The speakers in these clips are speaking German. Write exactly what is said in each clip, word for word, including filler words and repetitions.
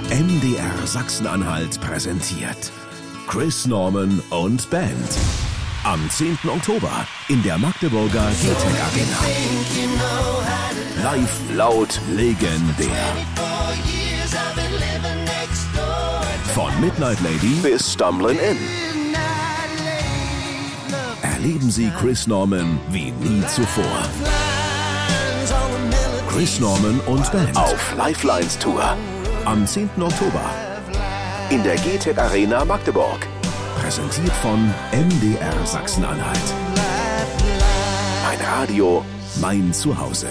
M D R Sachsen-Anhalt präsentiert Chris Norman und Band. Am zehnten Oktober in der Magdeburger G-Tech Arena. Live, laut, legendär. Von Midnight Lady bis Stumblin' In. Erleben Sie Chris Norman wie nie zuvor. Chris Norman und Band auf Lifelines Tour. Am zehnten Oktober in der G-Tech Arena Magdeburg. Präsentiert von M D R Sachsen-Anhalt. Mein Radio, mein Zuhause.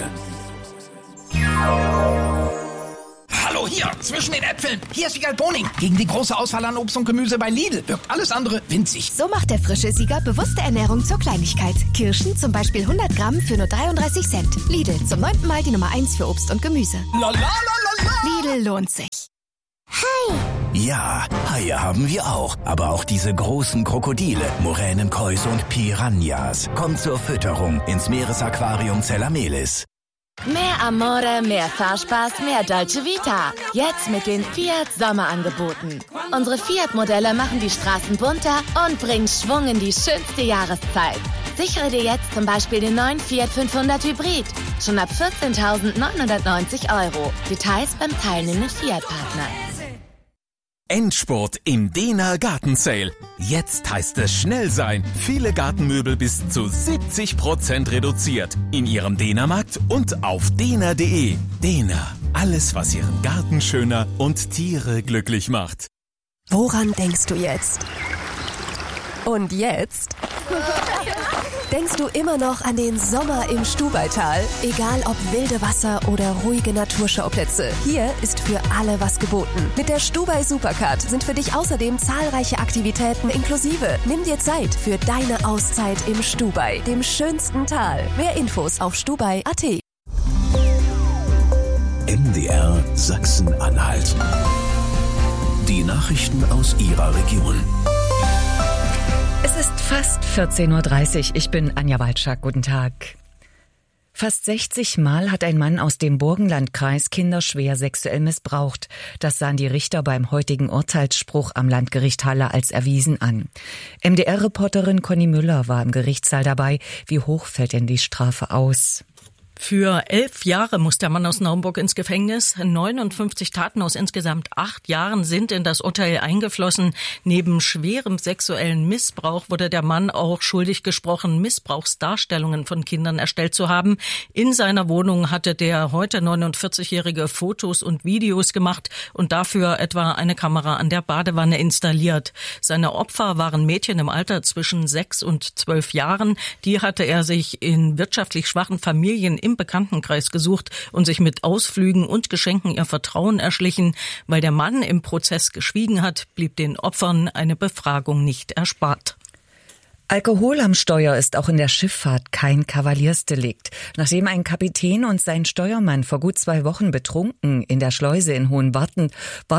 Hallo hier, zwischen den Äpfeln. Hier ist Siegal Boning. Gegen die große Auswahl an Obst und Gemüse bei Lidl wirkt alles andere winzig. So macht der frische Sieger bewusste Ernährung zur Kleinigkeit. Kirschen zum Beispiel hundert Gramm für nur dreiunddreißig Cent. Lidl, zum neunten Mal die Nummer eins für Obst und Gemüse. La, la, la, la, la. Lidl lohnt sich. Hi! Ja, Haie haben wir auch. Aber auch diese großen Krokodile, Moränenkois und Piranhas. Kommt zur Fütterung ins Meeresaquarium Zellamelis. Mehr Amore, mehr Fahrspaß, mehr Dolce Vita. Jetzt mit den Fiat Sommerangeboten. Unsere Fiat-Modelle machen die Straßen bunter und bringen Schwung in die schönste Jahreszeit. Sichere dir jetzt zum Beispiel den neuen Fiat fünfhundert Hybrid. Schon ab vierzehntausendneunhundertneunzig Euro. Details beim teilnehmenden Fiat-Partner. Endspurt im Dehner Gartensale. Jetzt heißt es schnell sein. Viele Gartenmöbel bis zu siebzig Prozent reduziert. In Ihrem Dehnermarkt und auf dehner punkt de. Dehner. Alles, was Ihren Garten schöner und Tiere glücklich macht. Woran denkst du jetzt? Und jetzt? Denkst du immer noch an den Sommer im Stubaital? Egal ob wilde Wasser oder ruhige Naturschauplätze, hier ist für alle was geboten. Mit der Stubai Supercard sind für dich außerdem zahlreiche Aktivitäten inklusive. Nimm dir Zeit für deine Auszeit im Stubai, dem schönsten Tal. Mehr Infos auf stubai punkt at. M D R Sachsen-Anhalt. Die Nachrichten aus Ihrer Region. Es ist fast vierzehn Uhr dreißig. Ich bin Anja Walczak. Guten Tag. Fast sechzig Mal hat ein Mann aus dem Burgenlandkreis Kinder schwer sexuell missbraucht. Das sahen die Richter beim heutigen Urteilsspruch am Landgericht Halle als erwiesen an. M D R-Reporterin Conny Müller war im Gerichtssaal dabei. Wie hoch fällt denn die Strafe aus? Für elf Jahre muss der Mann aus Naumburg ins Gefängnis. neunundfünfzig Taten aus insgesamt acht Jahren sind in das Urteil eingeflossen. Neben schwerem sexuellen Missbrauch wurde der Mann auch schuldig gesprochen, Missbrauchsdarstellungen von Kindern erstellt zu haben. In seiner Wohnung hatte der heute neunundvierzigjährige Fotos und Videos gemacht und dafür etwa eine Kamera an der Badewanne installiert. Seine Opfer waren Mädchen im Alter zwischen sechs und zwölf Jahren. Die hatte er sich in wirtschaftlich schwachen Familien im Bekanntenkreis gesucht und sich mit Ausflügen und Geschenken ihr Vertrauen erschlichen. Weil der Mann im Prozess geschwiegen hat, blieb den Opfern eine Befragung nicht erspart. Alkohol am Steuer ist auch in der Schifffahrt kein Kavaliersdelikt. Nachdem ein Kapitän und sein Steuermann vor gut zwei Wochen betrunken in der Schleuse in Hohenwarte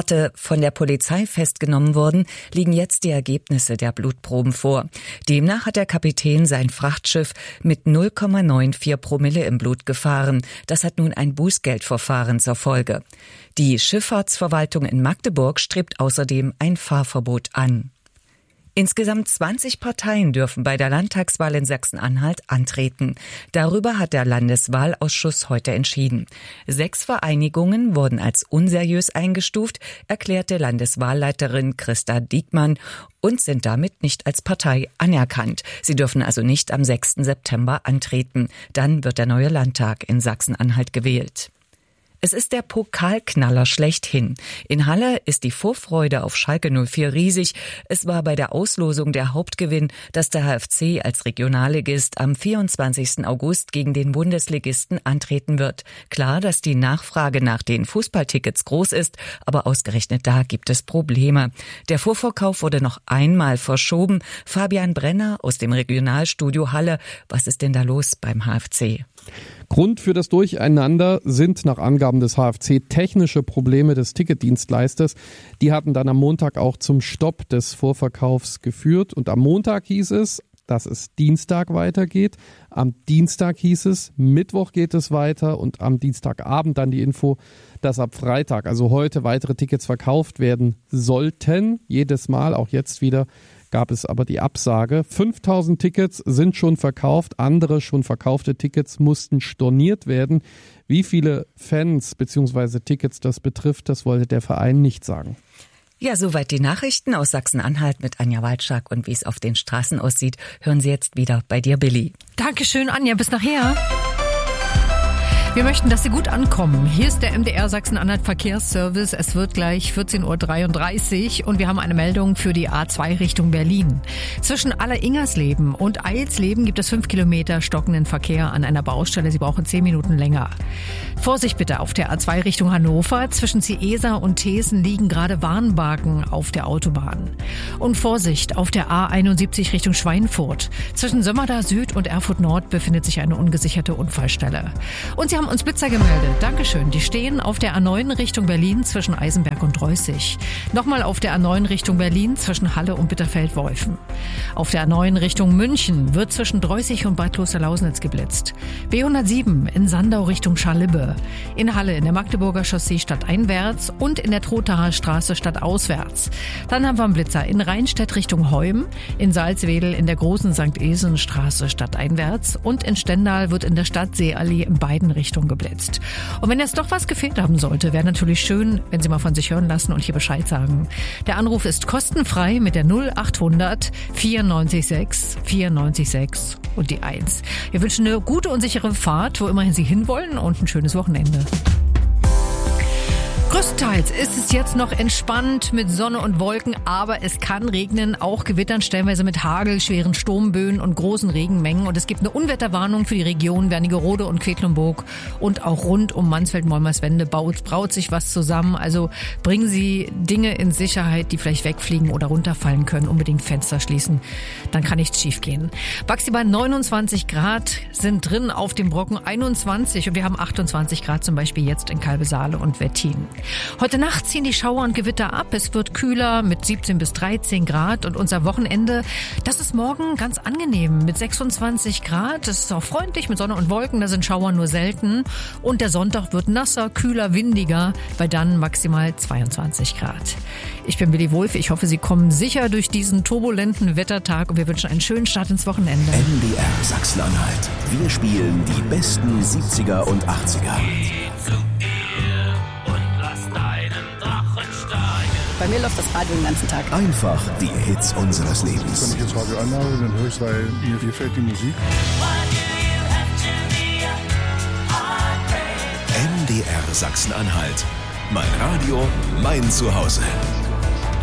von der Polizei festgenommen wurden, liegen jetzt die Ergebnisse der Blutproben vor. Demnach hat der Kapitän sein Frachtschiff mit null Komma vierundneunzig Promille im Blut gefahren. Das hat nun ein Bußgeldverfahren zur Folge. Die Schifffahrtsverwaltung in Magdeburg strebt außerdem ein Fahrverbot an. Insgesamt zwanzig Parteien dürfen bei der Landtagswahl in Sachsen-Anhalt antreten. Darüber hat der Landeswahlausschuss heute entschieden. Sechs Vereinigungen wurden als unseriös eingestuft, erklärte Landeswahlleiterin Christa Diekmann, und sind damit nicht als Partei anerkannt. Sie dürfen also nicht am sechsten September antreten. Dann wird der neue Landtag in Sachsen-Anhalt gewählt. Es ist der Pokalknaller schlechthin. In Halle ist die Vorfreude auf Schalke null vier riesig. Es war bei der Auslosung der Hauptgewinn, dass der H F C als Regionalligist am vierundzwanzigsten August gegen den Bundesligisten antreten wird. Klar, dass die Nachfrage nach den Fußballtickets groß ist, aber ausgerechnet da gibt es Probleme. Der Vorverkauf wurde noch einmal verschoben. Fabian Brenner aus dem Regionalstudio Halle. Was ist denn da los beim H F C? Grund für das Durcheinander sind nach Angaben des H F C technische Probleme des Ticketdienstleisters. Die hatten dann am Montag auch zum Stopp des Vorverkaufs geführt. Und am Montag hieß es, dass es Dienstag weitergeht. Am Dienstag hieß es, Mittwoch geht es weiter und am Dienstagabend dann die Info, dass ab Freitag, also heute, weitere Tickets verkauft werden sollten. Jedes Mal, auch jetzt wieder, gab es aber die Absage. fünftausend Tickets sind schon verkauft, andere schon verkaufte Tickets mussten storniert werden. Wie viele Fans bzw. Tickets das betrifft, das wollte der Verein nicht sagen. Ja, soweit die Nachrichten aus Sachsen-Anhalt mit Anja Waldschak. Und wie es auf den Straßen aussieht, hören Sie jetzt wieder bei dir, Billy. Dankeschön, Anja. Bis nachher. Wir möchten, dass Sie gut ankommen. Hier ist der M D R Sachsen-Anhalt Verkehrsservice. Es wird gleich vierzehn Uhr dreiunddreißig und wir haben eine Meldung für die A zwei Richtung Berlin. Zwischen Aller-Ingersleben und Eilsleben gibt es fünf Kilometer stockenden Verkehr an einer Baustelle. Sie brauchen zehn Minuten länger. Vorsicht bitte auf der A zwei Richtung Hannover. Zwischen Ciesa und Thesen liegen gerade Warnbarken auf der Autobahn. Und Vorsicht auf der A einundsiebzig Richtung Schweinfurt. Zwischen Sömmerda Süd und Erfurt Nord befindet sich eine ungesicherte Unfallstelle. Und Sie haben uns Blitzer gemeldet. Dankeschön. Die stehen auf der A neun Richtung Berlin zwischen Eisenberg und Reußig. Nochmal auf der A neun Richtung Berlin zwischen Halle und Bitterfeld-Wolfen. Auf der A neun Richtung München wird zwischen Dreußig und Bad Kloster-Lausnitz geblitzt. B hundertsieben in Sandau Richtung Scharlibbe. In Halle in der Magdeburger Chaussee stadteinwärts und in der Trothaer Straße stadtauswärts. Dann haben wir einen Blitzer in Rheinstedt Richtung Heum, in Salzwedel in der großen Sankt Esen-Straße stadteinwärts und in Stendal wird in der Stadtseeallee in beiden Richtungen geblitzt. Und wenn jetzt doch was gefehlt haben sollte, wäre natürlich schön, wenn Sie mal von sich hören lassen und hier Bescheid sagen. Der Anruf ist kostenfrei mit der null achthundert vierundneunzig sechs vierundneunzig sechs und die eins. Wir wünschen eine gute und sichere Fahrt, wo immerhin Sie hinwollen und ein schönes Wochenende. Größtenteils ist es jetzt noch entspannt mit Sonne und Wolken, aber es kann regnen, auch gewittern, stellenweise mit Hagel, schweren Sturmböen und großen Regenmengen. Und es gibt eine Unwetterwarnung für die Region Wernigerode und Quedlinburg und auch rund um Mansfeld-Molmerswende baut, braut sich was zusammen. Also bringen Sie Dinge in Sicherheit, die vielleicht wegfliegen oder runterfallen können. Unbedingt Fenster schließen, dann kann nichts schiefgehen. Maximal neunundzwanzig Grad sind drin auf dem Brocken, einundzwanzig und wir haben achtundzwanzig Grad zum Beispiel jetzt in Kalbesaale und Wettin. Heute Nacht ziehen die Schauer und Gewitter ab. Es wird kühler mit siebzehn bis dreizehn Grad und unser Wochenende, das ist morgen ganz angenehm mit sechsundzwanzig Grad. Es ist auch freundlich mit Sonne und Wolken, da sind Schauer nur selten. Und der Sonntag wird nasser, kühler, windiger, bei dann maximal zweiundzwanzig Grad. Ich bin Billy Wulff. Ich hoffe, Sie kommen sicher durch diesen turbulenten Wettertag und wir wünschen einen schönen Start ins Wochenende. M D R Sachsen-Anhalt. Wir spielen die besten siebziger und achtziger. Bei mir läuft das Radio den ganzen Tag. Einfach die Hits unseres Lebens. Wenn ich jetzt Radio anhabe, dann höre ich es, weil mir gefällt die Musik. M D R Sachsen-Anhalt. Mein Radio, mein Zuhause.